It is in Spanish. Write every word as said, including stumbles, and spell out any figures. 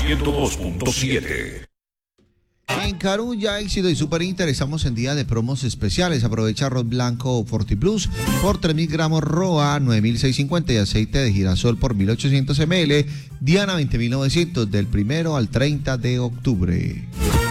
ciento dos punto siete. En Carulla, Éxito y Super Inter estamos en día de promos especiales. Aprovecha arroz blanco Forti Plus por tres mil gramos, Roa nueve mil seiscientos cincuenta y aceite de girasol por mil ochocientos mililitros, Diana veinte mil novecientos del primero al treinta de octubre.